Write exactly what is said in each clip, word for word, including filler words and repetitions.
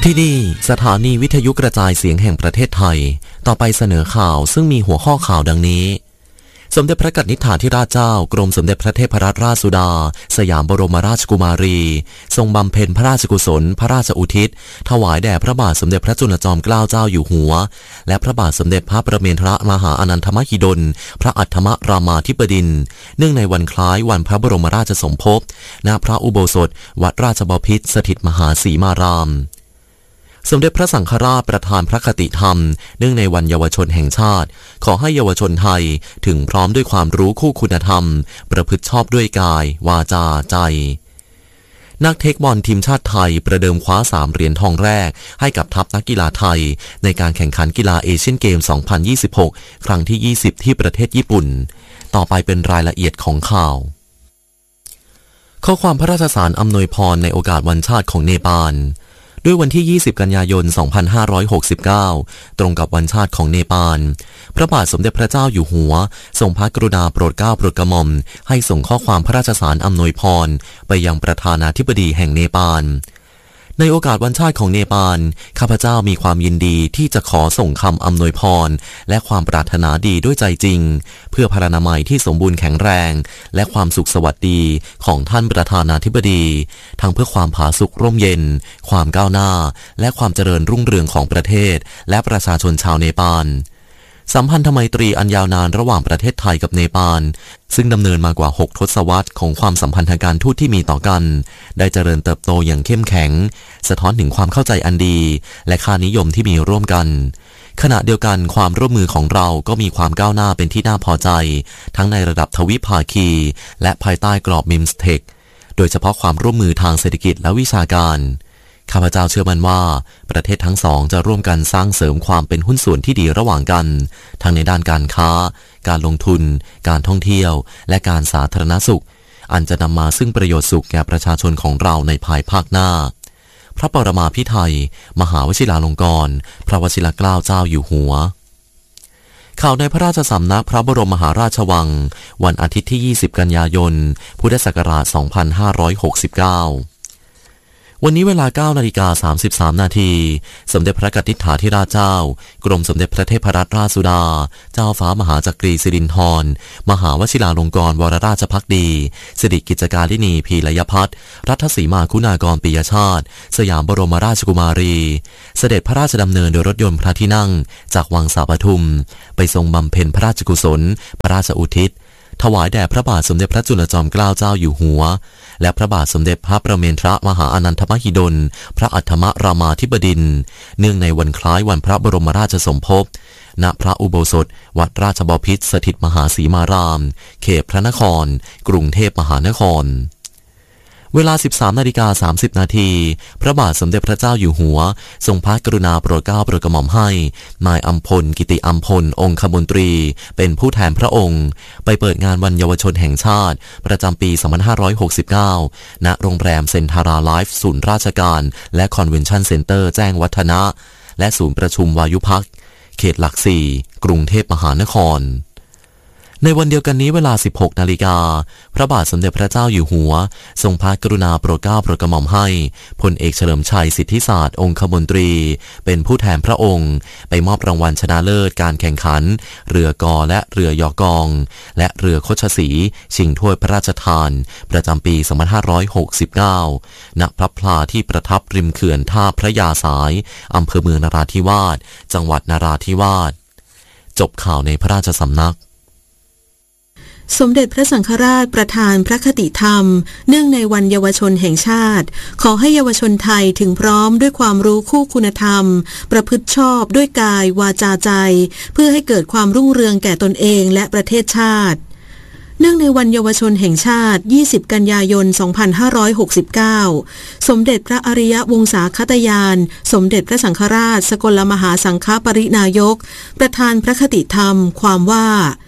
ที่นี่สถานีวิทยุกระจายเสียงแห่งประเทศไทยต่อไปเสนอข่าวซึ่งมีหัวข้อข่าวดังนี้สมเด็จพระกนิษฐาธิราชเจ้ากรมสมเด็จพระเทพรัตนราชสุดาสยามบรมราชกุมารีทรงบำเพ็ญพระราชกุศลพระราชอุทิศถวายแด่พระบาทสมเด็จพระจุลจอมเกล้าเจ้าอยู่หัวและพระบาทสมเด็จพระประเมนทรมหาอนันทมหิดลพระอัฏฐมรามาธิบดินทร์เนื่องในวันคล้ายวันพระบรมราชสมภพณพระอุโบสถวัดราชบพิตรสถิตมหาสีมารามสมเด็จพระสังฆราชประธานพระคติธรรมเนื่องในวันเยาวชนแห่งชาติขอให้เยาวชนไทยถึงพร้อมด้วยความรู้คู่คุณธรรมประพฤติชอบด้วยกายวาจาใจนักเทคบอลทีมชาติไทยประเดิมคว้าสามเหรียญทองแรกให้กับทัพนักกีฬาไทยในการแข่งขันกีฬาเอเชียนเกม สองพันยี่สิบหก ครั้งที่ยี่สิบที่ประเทศญี่ปุ่นต่อไปเป็นรายละเอียดของข่าวข้อความพระราชสารอำนวยพรในโอกาสวันชาติของเนปาลด้วยวันที่ยี่สิบกันยายนสองพันห้าร้อยหกสิบเก้าตรงกับวันชาติของเนปาลพระบาทสมเด็จพระเจ้าอยู่หัวทรงพระกรุณาโปรดเกล้าโปรดกระหม่อมให้ส่งข้อความพระราชสารอำนวยพรไปยังประธานาธิบดีแห่งเนปาลในโอกาสวันชาติของเนปาลข้าพเจ้ามีความยินดีที่จะขอส่งคำอำนวยพรและความปรารถนาดีด้วยใจจริงเพื่อพรรณนามัยที่สมบูรณ์แข็งแรงและความสุขสวัสดีของท่านประธานาธิบดีทั้งเพื่อความผาสุกร่มเย็นความก้าวหน้าและความเจริญรุ่งเรืองของประเทศและประชาชนชาวเนปาลสัมพันธไมตรีอันยาวนานระหว่างประเทศไทยกับเนปาลซึ่งดำเนินมากว่าหกทศวรรษของความสัมพันธ์ทางการทูตที่มีต่อกันได้เจริญเติบโตอย่างเข้มแข็งสะท้อนถึงความเข้าใจอันดีและค่านิยมที่มีร่วมกันขณะเดียวกันความร่วมมือของเราก็มีความก้าวหน้าเป็นที่น่าพอใจทั้งในระดับทวิภาคีและภายใต้กรอบมิมสเทคโดยเฉพาะความร่วมมือทางเศรษฐกิจและวิชาการข้าพเจ้าเชื่อมั่นว่าประเทศทั้งสองจะร่วมกันสร้างเสริมความเป็นหุ้นส่วนที่ดีระหว่างกันทั้งในด้านการค้าการลงทุนการท่องเที่ยวและการสาธารณสุขอันจะนำมาซึ่งประโยชน์สุขแก่ประชาชนของเราในภายภาคหน้าพระปรมาภิไธยมหาวชิราลงกรณ์พระวชิรเกล้าเจ้าอยู่หัวข่าวในพระราชสำนักพระบรมมหาราชวังวันอาทิตย์ที่ยี่สิบกันยายนพุทธศักราชสองพันห้าร้อยหกสิบเก้าวันนี้เวลา เก้านาฬิกาสามสิบสามนาทีสมเด็จพระกนิษฐาธิราชเจ้ากรมสมเด็จพระเทพรัตนราชสุดาเจ้าฟ้ามหาจักรีสิรินธรมหาวชิราลงกรณ์วรราชภักดีสิริกิจการลินีพีรยพัฒน์รัฐสีมาคุณากรปิยชาติสยามบรมราชกุมารีเสด็จพระราชดำเนินโดยรถยนต์พระที่นั่งจากวังสาปทุมไปทรงบำเพ็ญพระราชกุศลพระราชอุทิศถวายแด่พระบาทสมเด็จพระจุลจอมเกล้าเจ้าอยู่หัวและพระบาทสมเด็จพระประเมนทรมหาอนันทมหิดลพระอัฏฐมรามาธิบดินทร์เนื่องในวันคล้ายวันพระบรมราชสมภพณพระอุโบสถวัดราชบพิตรสถิตมหาสีมารามเขตพระนครกรุงเทพมหานครเวลา สิบสามนาฬิกาสามสิบนาทีพระบาทสมเด็จพระเจ้าอยู่หัวทรงพระกรุณาโปรดเกล้าโปรดกระหม่อมให้นายอัมพลกิติอัมพลองคมนตรีเป็นผู้แทนพระองค์ไปเปิดงานวันเยาวชนแห่งชาติประจำปีสองพันห้าร้อยหกสิบเก้าณโรงแรมเซ็นทาราไลฟ์ศูนย์ราชการและคอนเวนชั่นเซ็นเตอร์แจ้งวัฒนะและศูนย์ประชุมวายุพักเขตหลักสี่กรุงเทพมหานครในวันเดียวกันนี้เวลา สิบหกนาฬิกาพระบาทสมเด็จพระเจ้าอยู่หัวทรงพระกรุณาโปรดเกล้าโปรดกระหม่อมให้พลเอกเฉลิมชัยสิทธิศาสตร์องคมนตรีเป็นผู้แทนพระองค์ไปมอบรางวัลชนะเลิศการแข่งขันเรือกอและเรือยอกองและเรือคชศรีชิงถ้วยพระราชทานประจำปีสองพันห้าร้อยหกสิบเก้าณพระพลาที่ประทับริมเขื่อนท่าพระยาสายอำเภอเมืองนราธิวาสจังหวัดนราธิวาสจบข่าวในพระราชสำนักสมเด็จพระสังฆราชประธานพระคติธรรมเนื่องในวันเยาวชนแห่งชาติขอให้เยาวชนไทยถึงพร้อมด้วยความรู้คู่คุณธรรมประพฤติชอบด้วยกายวาจาใจเพื่อให้เกิดความรุ่งเรืองแก่ตนเองและประเทศชาติเนื่องในวันเยาวชนแห่งชาติยี่สิบกันยายนสองพันห้าร้อยหกสิบเก้าสมเด็จพระอริยวงศาคตยานสมเด็จพระสังฆราชสกลมหาสังฆปรินายกประธานพระคติธรรมความว่า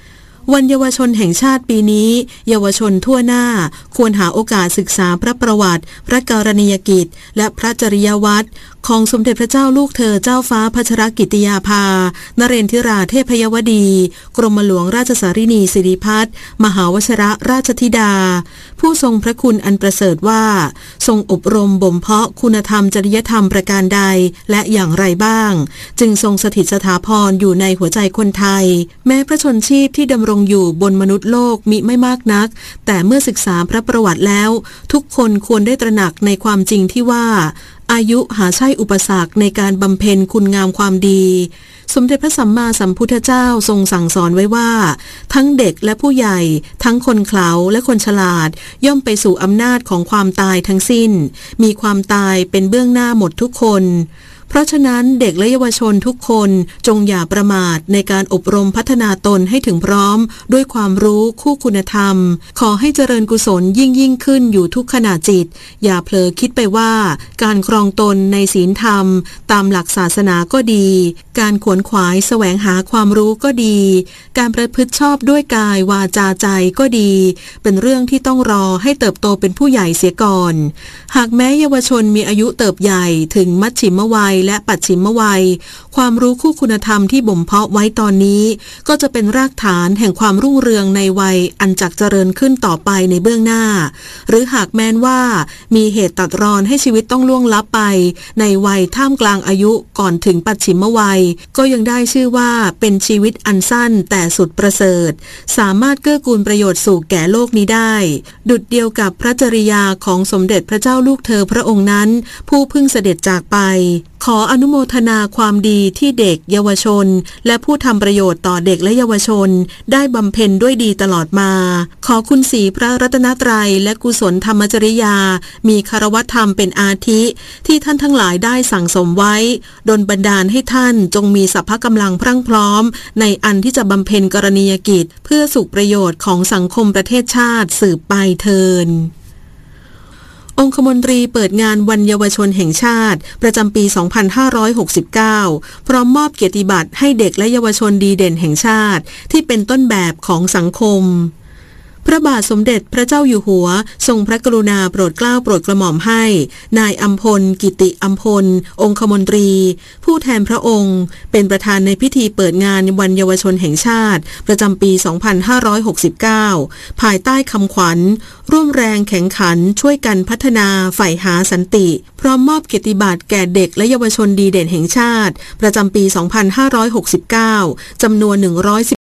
วันเยาวชนแห่งชาติปีนี้เยาวชนทั่วหน้าควรหาโอกาสศึกษาพระประวัติพระกรณียกิจและพระจริยวัตรของสมเด็จพระเจ้าลูกเธอเจ้าฟ้าพัชรกิติยาภานเรนทิราเทพยวดีกรมหลวงราชสารินีสิริพัฒน์มหาวชิรราชธิดาผู้ทรงพระคุณอันประเสริฐว่าทรงอบรมบ่มเพาะคุณธรรมจริยธรรมประการใดและอย่างไรบ้างจึงทรงสถิตสถาพรอยู่ในหัวใจคนไทยแม้พระชนชีพที่ดำรงอยู่บนมนุษย์โลกมิไม่มากนักแต่เมื่อศึกษาพระประวัติแล้วทุกคนควรได้ตระหนักในความจริงที่ว่าอายุหาใช่อุปสรรคในการบำเพ็ญคุณงามความดีสมเด็จพระสัมมาสัมพุทธเจ้าทรงสั่งสอนไว้ว่าทั้งเด็กและผู้ใหญ่ทั้งคนเขลาและคนฉลาดย่อมไปสู่อำนาจของความตายทั้งสิ้นมีความตายเป็นเบื้องหน้าหมดทุกคนเพราะฉะนั้นเด็กและเยาวชนทุกคนจงอย่าประมาทในการอบรมพัฒนาตนให้ถึงพร้อมด้วยความรู้คู่คุณธรรมขอให้เจริญกุศลยิ่งยิ่งขึ้นอยู่ทุกขณะจิตอย่าเผลอคิดไปว่าการครองตนในศีลธรรมตามหลักศาสนาก็ดีการขวนขวายแสวงหาความรู้ก็ดีการประพฤติชอบด้วยกายวาจาใจก็ดีเป็นเรื่องที่ต้องรอให้เติบโตเป็นผู้ใหญ่เสียก่อนหากแม้เยาวชนมีอายุเติบใหญ่ถึงมัชฉิมวัยและปัจฉิมวัยความรู้คู่คุณธรรมที่บ่มเพาะไว้ตอนนี้ก็จะเป็นรากฐานแห่งความรุ่งเรืองในวัยอันจักเจริญขึ้นต่อไปในเบื้องหน้าหรือหากแม้นว่ามีเหตุตัดรอนให้ชีวิตต้องล่วงลับไปในวัยท่ามกลางอายุก่อนถึงปัจฉิมวัยก็ยังได้ชื่อว่าเป็นชีวิตอันสั้นแต่สุดประเสริฐสามารถเกื้อกูลประโยชน์สู่แก่โลกนี้ได้ดุจเดียวกับพระจริยาของสมเด็จพระเจ้าลูกเธอพระองค์นั้นผู้เพิ่งเสด็จจากไปขออนุโมทนาความดีที่เด็กเยาวชนและผู้ทำประโยชน์ต่อเด็กและเยาวชนได้บำเพ็ญด้วยดีตลอดมาขอคุณศรีพระรัตนตรัยและกุศลธรรมจริยามีคารวะธรรมเป็นอาทิที่ท่านทั้งหลายได้สั่งสมไว้ดลบันดาลให้ท่านจงมีสัพพะกำลังพรั่งพร้อมในอันที่จะบำเพ็ญกรณียกิจเพื่อสุขประโยชน์ของสังคมประเทศชาติสืบไปเทินองคมนตรีเปิดงานวันเยาวชนแห่งชาติประจำปี สองพันห้าร้อยหกสิบเก้า พร้อมมอบเกียรติบัตรให้เด็กและเยาวชนดีเด่นแห่งชาติที่เป็นต้นแบบของสังคมพระบาทสมเด็จพระเจ้าอยู่หัวทรงพระกรุณาโปรดเกล้าโปรดกระหม่อมให้นายอัมพลกิติอัมพลองคมนตรีผู้แทนพระองค์เป็นประธานในพิธีเปิดงานวันเยาวชนแห่งชาติประจำปี สองพันห้าร้อยหกสิบเก้า ภายใต้คำขวัญร่วมแรงแข่งขันช่วยกันพัฒนาใฝ่หาสันติพร้อมมอบเกียรติบัตรแก่เด็กและเยาวชนดีเด่นแห่งชาติประจำปี สองพันห้าร้อยหกสิบเก้า จำนวนหนึ่งร้อย